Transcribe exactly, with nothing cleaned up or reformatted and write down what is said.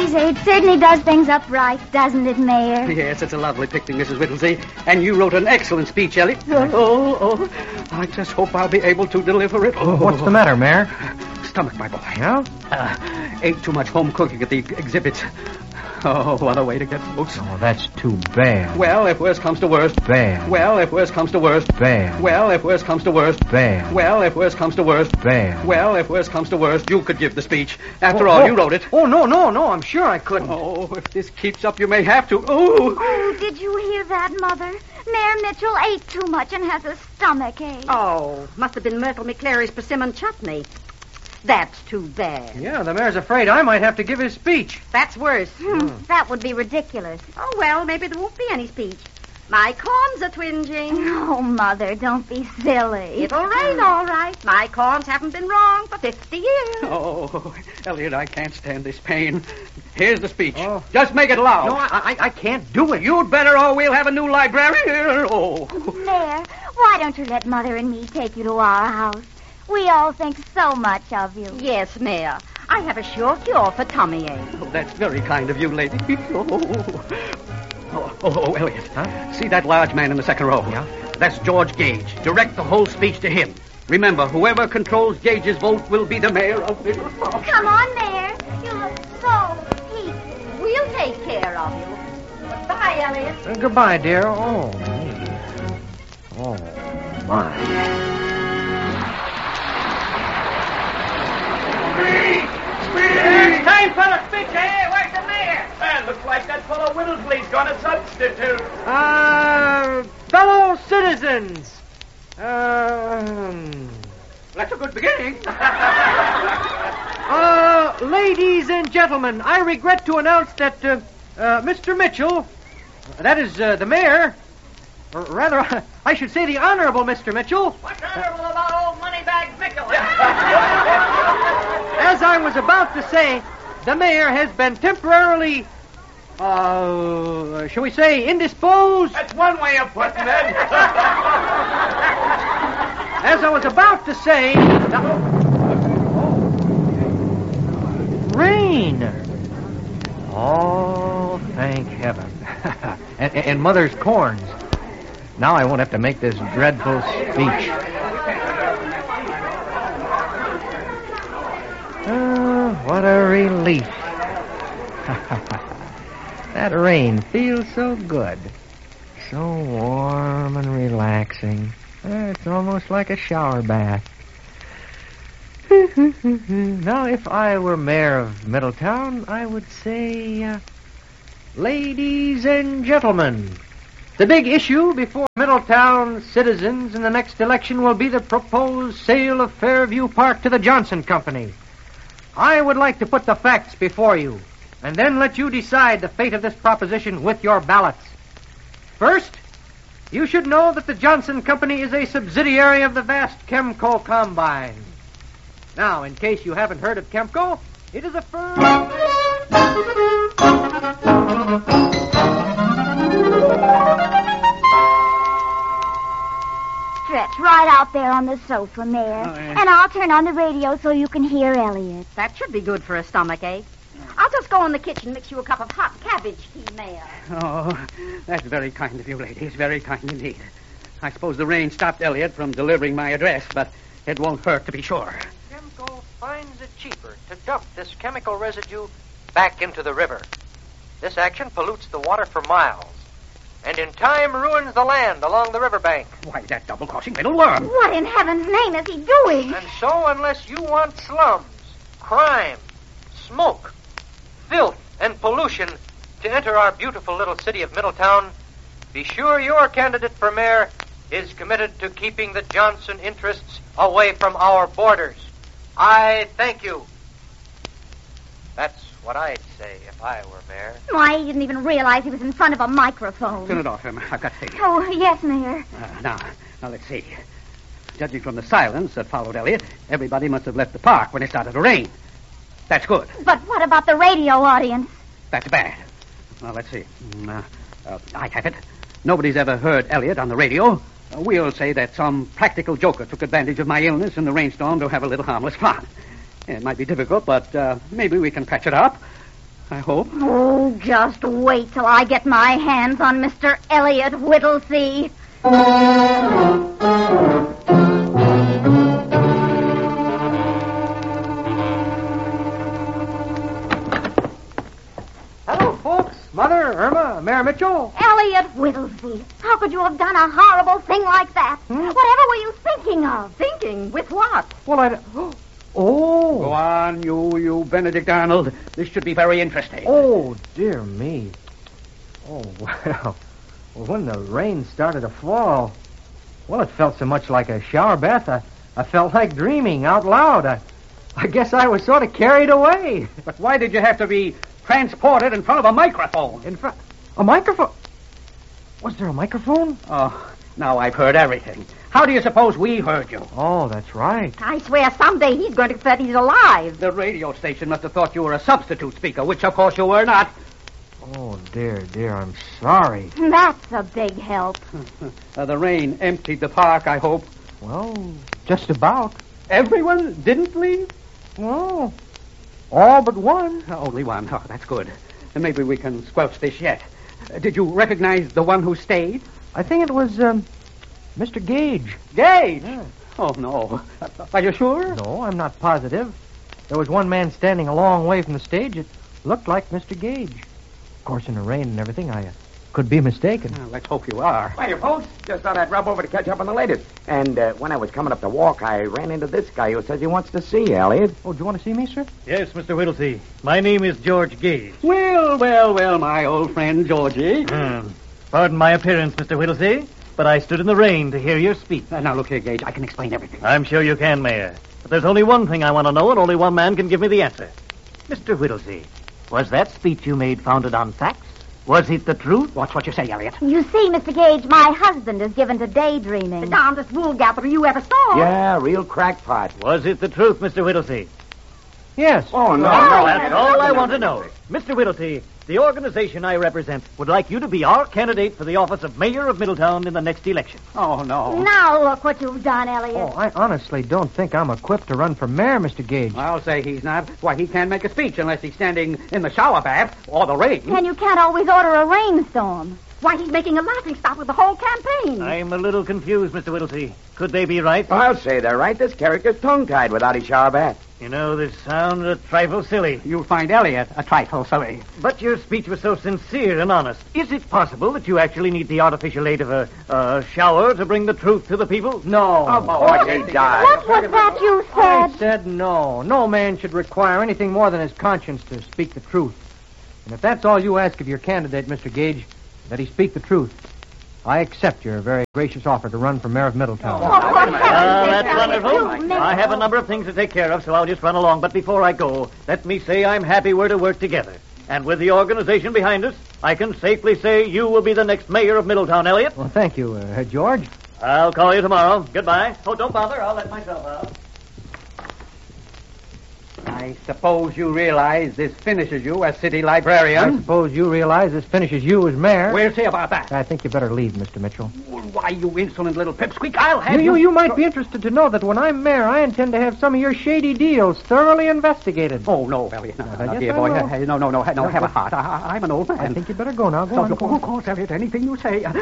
easy. It certainly does things up right, doesn't it, Mayor? Yes, it's a lovely picnic, Missus Whittlesey. And you wrote an excellent speech, Elliot. Oh, oh, I just hope I'll be able to deliver it. Oh. What's the matter, Mayor? Stomach, my boy. Yeah? Uh, ate too much home cooking at the exhibits. Oh, what a way to get folks. Oh, that's too bad. Well, if worst comes to worst. Bad. Well, if worst comes to worst. Bad. Well, if worst comes to worst. Bad. Well, if worst comes to worst. Bad. Well, if worst comes to worst, you could give the speech. After oh, all, oh. you wrote it. Oh, no, no, no, I'm sure I couldn't. Oh, if this keeps up, you may have to. Oh. Oh, did you hear that, Mother? Mayor Mitchell ate too much and has a stomach ache. Oh, must have been Myrtle McClary's persimmon chutney. That's too bad. Yeah, the mayor's afraid I might have to give his speech. That's worse. Hmm, that would be ridiculous. Oh, well, maybe there won't be any speech. My corns are twinging. Oh, Mother, don't be silly. It'll rain, all right. My corns haven't been wrong for fifty years. Oh, Elliot, I can't stand this pain. Here's the speech. Oh. Just make it loud. No, I, I, I can't do it. You'd better, or we'll have a new librarian. Oh. Mayor, why don't you let Mother and me take you to our house? We all think so much of you. Yes, Mayor. I have a sure cure for tummy ache. Oh, that's very kind of you, lady. Oh, oh, oh, oh Elliot. Huh? See that large man in the second row? Yeah? That's George Gage. Direct the whole speech to him. Remember, whoever controls Gage's vote will be the mayor of Little Rock. Come on, Mayor. You look so peaceful. We'll take care of you. Goodbye, Elliot. Uh, goodbye, dear. Oh, me. Oh, my. It's time for the speech. Hey, where's the mayor? Well, looks like that fellow Whittlesey's got a substitute. Uh, fellow citizens. Um, That's a good beginning. uh, ladies and gentlemen, I regret to announce that uh, uh, Mister Mitchell, that is uh, the mayor, or rather, I should say the Honorable Mister Mitchell. What's honorable about old Moneybag Mitchell? As I was about to say, the mayor has been temporarily, uh, shall we say, indisposed. That's one way of putting it. As I was about to say, rain. Oh, thank heaven. and, and Mother's corns. Now I won't have to make this dreadful speech. Oh, what a relief. That rain feels so good. So warm and relaxing. It's almost like a shower bath. Now, if I were mayor of Middletown, I would say, uh, ladies and gentlemen, the big issue before Middletown citizens in the next election will be the proposed sale of Fairview Park to the Johnson Company. I would like to put the facts before you, and then let you decide the fate of this proposition with your ballots. First, you should know that the Johnson Company is a subsidiary of the vast Chemco Combine. Now, in case you haven't heard of Chemco, it is a firm... Stretch right out there on the sofa, Mayor. Oh, yeah. And I'll turn on the radio so you can hear Elliot. That should be good for a stomach ache. I'll just go in the kitchen and mix you a cup of hot cabbage tea, Mayor. Oh, that's very kind of you, ladies. Very kind indeed. I suppose the rain stopped Elliot from delivering my address, but it won't hurt to be sure. Chemco finds it cheaper to dump this chemical residue back into the river. This action pollutes the water for miles, and in time ruins the land along the riverbank. Why, that double-crossing little worm. What in heaven's name is he doing? And so, unless you want slums, crime, smoke, filth, and pollution to enter our beautiful little city of Middletown, be sure your candidate for mayor is committed to keeping the Johnson interests away from our borders. I thank you. That's what I'd say if I were mayor. Why, he didn't even realize he was in front of a microphone. Turn it off, Emma. I've got to see. Oh, yes, Mayor. Uh, now, now let's see. Judging from the silence that followed Elliot, everybody must have left the park when it started to rain. That's good. But what about the radio audience? That's bad. Well, let's see. Mm, Uh, uh, I have it. Nobody's ever heard Elliot on the radio. Uh, we'll say that some practical joker took advantage of my illness in the rainstorm to have a little harmless fun. It might be difficult, but uh, maybe we can patch it up. I hope. Oh, just wait till I get my hands on Mister Elliot Whittlesey. Hello, folks. Mother, Irma, Mayor Mitchell. Elliot Whittlesey, how could you have done a horrible thing like that? Hmm? Whatever were you thinking of? Thinking? With what? Well, I... Oh. Go on, you, you Benedict Arnold. This should be very interesting. Oh, dear me. Oh, well. Well, when the rain started to fall, well, it felt so much like a shower bath, I, I felt like dreaming out loud. I, I guess I was sort of carried away. But why did you have to be transported in front of a microphone? In front... A microphone? Was there a microphone? Oh, now I've heard everything. How do you suppose we heard you? Oh, that's right. I swear someday he's going to bet he's alive. The radio station must have thought you were a substitute speaker, which of course you were not. Oh, dear, dear, I'm sorry. That's a big help. Uh, the rain emptied the park, I hope. Well, just about. Everyone didn't leave? Well, all but one. Uh, only one. Oh, that's good. And maybe we can squelch this yet. Uh, did you recognize the one who stayed? I think it was, um, Mister Gage. Gage? Yeah. Oh, no. Uh, are you sure? No, I'm not positive. There was one man standing a long way from the stage. It looked like Mister Gage. Of course, in the rain and everything, I uh, could be mistaken. Well, let's hope you are. Hiya, folks. Just thought I'd drop over to catch up on the latest. And uh, when I was coming up the walk, I ran into this guy who says he wants to see you, Elliot. Oh, do you want to see me, sir? Yes, Mister Whittlesey. My name is George Gage. Well, well, well, my old friend Georgie. Hmm. Pardon my appearance, Mister Whittlesey, but I stood in the rain to hear your speech. Uh, now, look here, Gage. I can explain everything. I'm sure you can, Mayor. But there's only one thing I want to know, and only one man can give me the answer. Mister Whittlesey, was that speech you made founded on facts? Was it the truth? Watch what you say, Elliot. You see, Mister Gage, my husband is given to daydreaming. The darndest wool gatherer you ever saw. Yeah, real crackpot. Was it the truth, Mister Whittlesey? Yes. Oh, no, Oh, no. That's all I want to know. Mister Whittlesey, the organization I represent would like you to be our candidate for the office of mayor of Middletown in the next election. Oh, no. Now look what you've done, Elliot. Oh, I honestly don't think I'm equipped to run for mayor, Mister Gage. I'll say he's not. Why, he can't make a speech unless he's standing in the shower bath or the rain. And you can't always order a rainstorm. Why, he's making a laughing stock with the whole campaign. I'm a little confused, Mister Whittlesey. Could they be right? I'll say they're right. This character's tongue-tied without his shower bath. You know, this sounds a trifle silly. You'll find Elliot a trifle silly. But your speech was so sincere and honest. Is it possible that you actually need the artificial aid of a, a shower to bring the truth to the people? No. Oh, boy, he died. What was that you I said? said no. No man should require anything more than his conscience to speak the truth. And if that's all you ask of your candidate, Mister Gage, that he speak the truth, I accept your very gracious offer to run for mayor of Middletown. Oh, for heaven's Ah, sake, that's Elliot, wonderful. you make- I have a number of things to take care of, so I'll just run along. But before I go, let me say I'm happy we're to work together. And with the organization behind us, I can safely say you will be the next mayor of Middletown, Elliot. Well, thank you, uh, George. I'll call you tomorrow. Goodbye. Oh, don't bother. I'll let myself out. I suppose you realize this finishes you as city I librarian. suppose you realize this finishes you as mayor. We'll see about that. I think you better leave, Mister Mitchell. Why, you insolent little pipsqueak, I'll have You, you, you might be interested to know that when I'm mayor, I intend to have some of your shady deals thoroughly investigated. Oh, no, Elliot. No, no, yes, dear I boy. will. Hey, no, no, no. No, have a heart. I, I- I'm an old man. I think you'd better go now. Go So, on. of course, Elliot, anything you say.